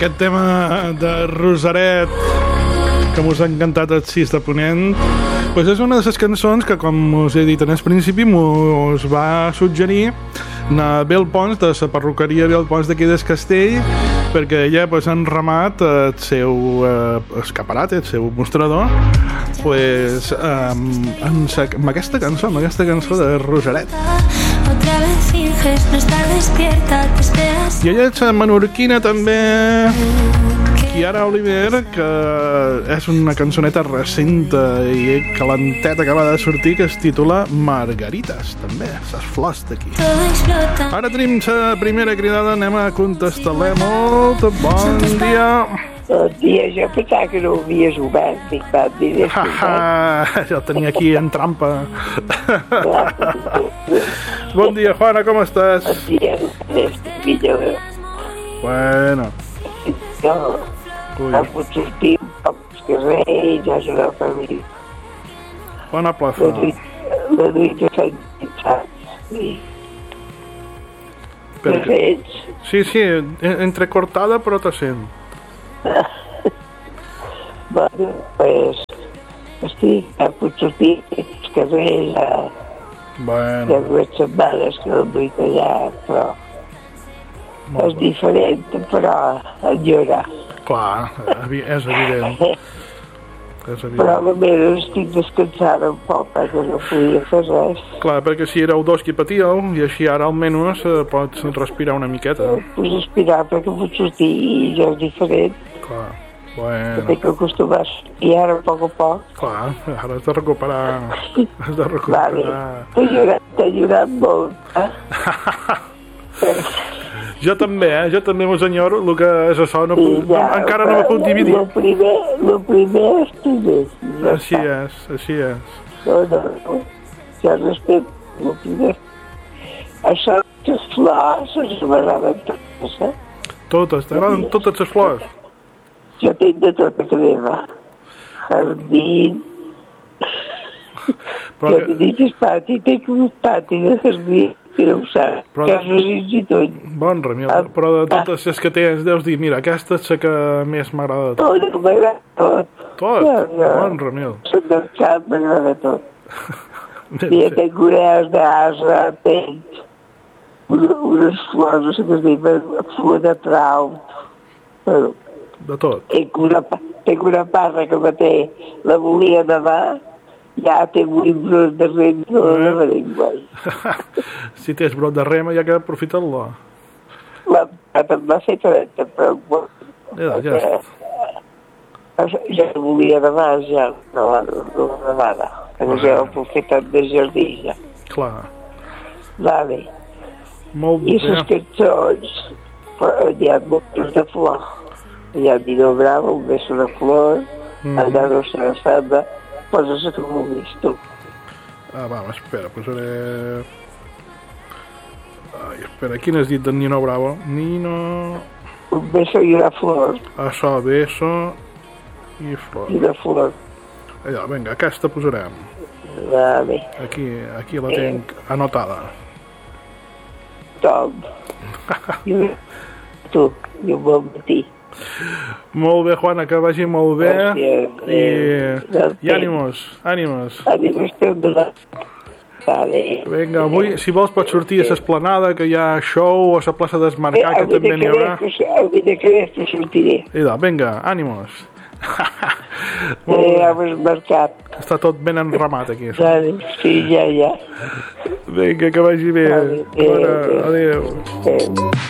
aquest tema de Rosaret que mos ha encantat el 6 de Ponent, pues és una de les cançons que, com us he dit en el principi, mos va suggerir a Belpons, de la perruqueria Belpons d'aquí del Castell, perquè ella pues, ha enramat el seu escaparat, el seu mostrador, pues, amb aquesta cançó de Rosaret. Otra vez finges no estar despierta, te esperas. I ella és menorquina també, Chiara Oliver, que és una cançoneta recenta i calenteta, acaba de sortir, que es titula Margarites, també, les flors d'aquí. Ara tenim la primera cridada, anem a contestar-la. Molt bon dia. Bon dia, jo pensava que no ho havies obert, dic, va, diré ja el tenia aquí en trampa. Bon dia, Juana, com estàs? Bon dia, millor. Bueno. Jo no puc sortir un poc als carrers, ja és una família. Bona plaça. La lluita s'ha intentat, sí. Per Què ets? Sí, entrecortada, però te sent. Bueno, pues, estic, ja puc sortir als carrers, ja Bueno, 2 setmanes que no vull allà, però és diferent, però enllora. clar, és evident. És Però evident. almenys estic descansant un poc, perquè no podia fer res. Clar, perquè si éreu dos qui patíeu, i així ara almenys pots respirar una miqueta. Puc respirar perquè puc sortir i ja és diferent. Clar, M'he bueno, d'acostumar i ara a poc. clar, ara has de recuperar. Has de Vale. recuperar. T'ha ajudat molt, eh? Jo també m'ho senyoro, el que és això, encara no m'ho puc dividir. Lo primer és primer. Ja Així està. és. No. Ja respecte, lo primer. Això, les flors, ens m'agraden totes, eh? Totes, t'agraden totes les flors? Jo tinc de tot a crema. Jardí. Però Jo que- tinc el pati, tinc un pati de jardí, que no ho saps. Però- Casos i tot. Bon, Ramil, però de totes les que tens, deus dir, mira, aquesta és la que més m'agrada de tot. Tot, m'agrada tot. Tot? Ja. Bon, Ramil. Soc del camp, m'agrada tot. I tinc orelles d'asa, tinc unes flors, no sé què es diu, flor de trau. Bueno, De tot. tinc una parra que me té la volia demà, ja tinc un brot de rem, no de merengues. Si tens brot de rema, ja que aprofita-lo. La pata em va fer 30, però bueno, Ja està. ja la volia demà, ja no demana. Perquè ja ho puc fer tant de jardí, ja. Clar. Vale. Molt I les bé. cançons, hi ha moltes de flor. Hi ha Dino Bravo, Un beso de flor, El de Rosa de Samba, poses que vulguis tu. Ah, va, espera, posaré... Ai, espera, quin has dit d'en Nino Bravo? Nino... Un beso i una flor, Això, beso i flor. i una flor. Allà, vinga, aquesta posarem. Vale. Aquí la tinc anotada. Tom. Tu, i un bon matí. Molt bé, Juana, que vagi molt bé. Gràcies. I ànimos. Ànimos també. Vale. Vinga, avui, si vols, pots sortir a l'esplanada, que hi ha show, a la plaça d'Esmarcar, que també n'hi haurà. Avui de que sortiré. Vinga, ànimos. Hemos marcat. Està tot ben enramat aquí. Vale, sí, ja. Vinga, que vagi bé. Vale, Adéu. Adéu.